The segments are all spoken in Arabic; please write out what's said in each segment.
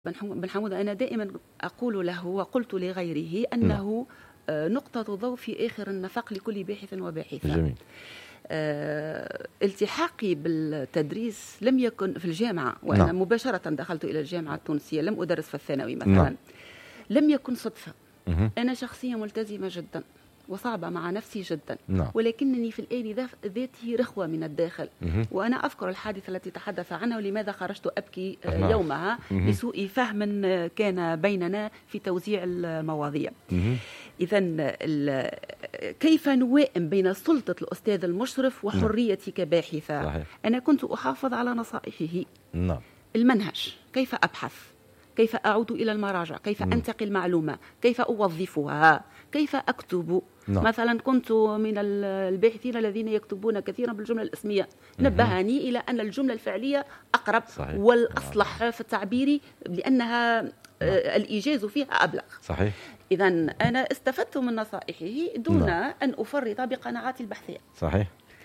بن حمودة أنا دائما أقول له وقلت لغيره أنه نقطة ضوء في آخر النفق لكل باحث وباحثة. جميل. التحاقي بالتدريس لم يكن في الجامعة، وأنا مباشرة دخلت إلى الجامعة التونسية، لم أدرس في الثانوي مثلا. لم يكن صدفة. أنا شخصية ملتزمة جدا وصعبة مع نفسي جدا، ولكنني في الآن ذاته رخوة من الداخل. وأنا أذكر الحادثة التي تحدث عنها ولماذا خرجت أبكي يومها لسوء فهم كان بيننا في توزيع المواضيع. إذن كيف نوائم بين سلطة الأستاذ المشرف وحريتي كباحثة؟ صحيح. أنا كنت أحافظ على نصائحه. المنهج، كيف أبحث، كيف أعود إلى المراجع، كيف أنتقل معلومة، كيف أوظفها، كيف أكتب. مثلا كنت من الباحثين الذين يكتبون كثيرا بالجملة الاسمية. نبهني إلى أن الجملة الفعلية أقرب والأصلح في التعبير، لأنها الإيجاز فيها أبلغ. صحيح. إذن أنا استفدت من نصائحه دون أن أفرط بقناعاتي البحثية. صحيح.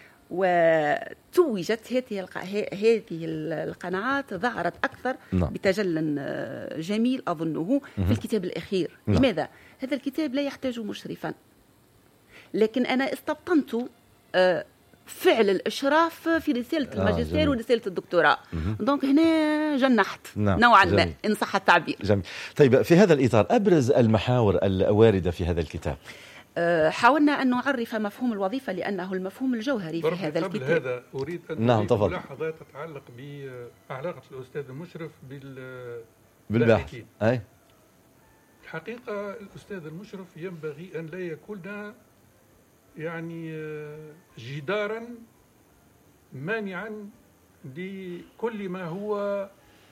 وتوجت هذه القناعات ظهرت أكثر بتجل جميل أظنه في الكتاب الأخير. لماذا؟ هذا الكتاب لا يحتاج مشرفا، لكن أنا استبطنت فعل الإشراف في رسالة الماجستير ورسالة الدكتوراه. دونك هنا جنحت نوعا ما إن صح التعبير. جميل. طيب، في هذا الإطار أبرز المحاور الواردة في هذا الكتاب. حاولنا أن نعرف مفهوم الوظيفة لأنه المفهوم الجوهري في هذا الكتاب. قبل هذا أريد أن ملاحظة تتعلق بعلاقة الأستاذ المشرف بالباحث. أي الحقيقة الأستاذ المشرف ينبغي أن لا يكون يعني جدارا مانعا لكل ما هو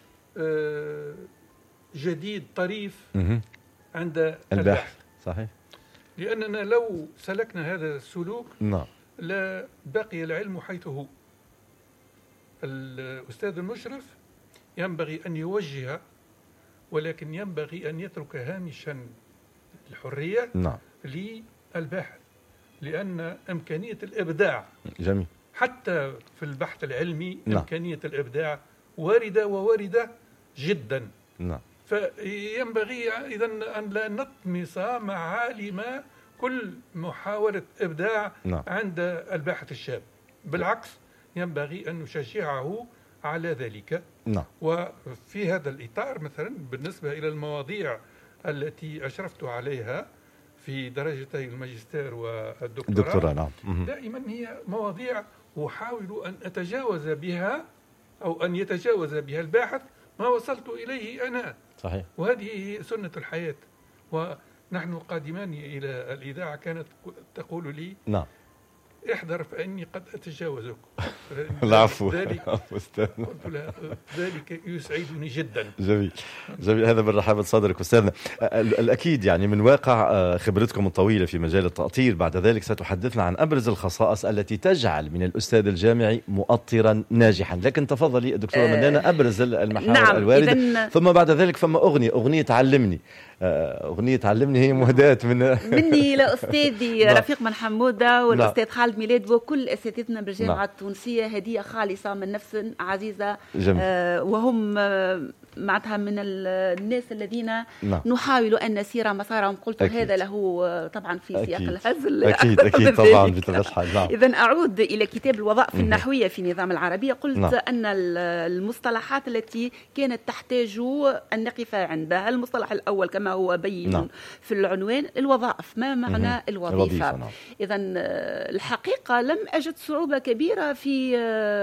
جديد طريف عند الباحث. صحيح. لأننا لو سلكنا هذا السلوك لا بقي العلم حيث هو. الأستاذ المشرف ينبغي أن يوجه، ولكن ينبغي أن يترك هامشا الحرية للباحث، لأن إمكانية الإبداع جميل حتى في البحث العلمي إمكانية الإبداع واردة جدا. فينبغي إذن أن لا نطمس معالم كل محاولة إبداع عند الباحث الشاب. بالعكس، ينبغي أن نشجعه على ذلك. وفي هذا الإطار مثلا بالنسبة إلى المواضيع التي أشرفت عليها في درجتي الماجستير والدكتوراه، دائما هي مواضيع أحاول أن أتجاوز بها أو أن يتجاوز بها الباحث ما وصلت إليه أنا. صحيح. وهذه سنة الحياة. ونحن قادمان إلى الإذاعة كانت تقول لي احذر فإني قد أتجاوزك. العفو. قلت لها ذلك يسعدني جدا. جميل. هذا من رحابة صدرك أستاذنا. الأكيد يعني من واقع خبرتكم الطويلة في مجال التأطير بعد ذلك ستحدثنا عن أبرز الخصائص التي تجعل من الأستاذ الجامعي مؤطرا ناجحا. لكن تفضلي الدكتورة منانا أبرز المحاور الواردة. ثم بعد ذلك فما أغنية تعلمني. أغنية تعلمني هي مهداة مني لأستاذي رفيق بن حمودة والأستاذ خالد ميلاد وكل أساتذتنا بالجامعة التونسية. هدية خالصة من نفس عزيزة. وهم معناتها من الناس الذين نحاول أن نسير مسارهم. قلت هذا له طبعا في سياق الهزل. أكيد طبعا بطبيعة الحال. إذن أعود إلى كتاب الوظائف النحوية في نظام العربية. قلت أن المصطلحات التي كانت تحتاج أن نقف عندها، المصطلح الأول كما هو بين في العنوان، الوظائف. ما معنى الوظيفة؟ إذن الحقيقة لم أجد صعوبة كبيرة في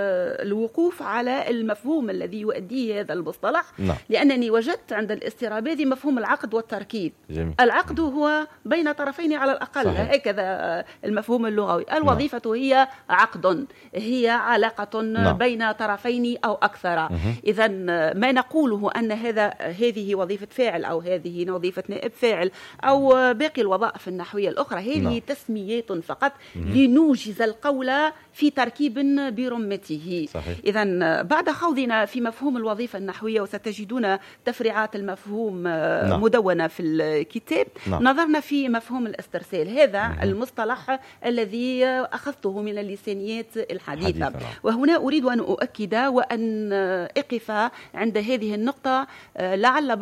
الوقوف على المفهوم الذي يؤديه هذا المصطلح. لأنني وجدت عند الاسترابادي مفهوم العقد والتركيب. العقد هو بين طرفين على الأقل. هكذا المفهوم اللغوي. الوظيفة هي عقد، هي علاقة بين طرفين أو أكثر. إذن ما نقوله أن هذه وظيفة فاعل أو هذه وظيفة نائب فاعل أو باقي الوظائف النحوية الأخرى، هذه تسميات فقط لنوجز القول في تركيب برمته. إذن بعد خوضنا في مفهوم الوظيفة النحوية، وستجدون تفريعات المفهوم مدونة في الكتاب، نظرنا في مفهوم الاسترسال. هذا المصطلح الذي أخذته من اللسانيات الحديثة. وهنا أريد أن أؤكد وأن أقف عند هذه النقطة، لعل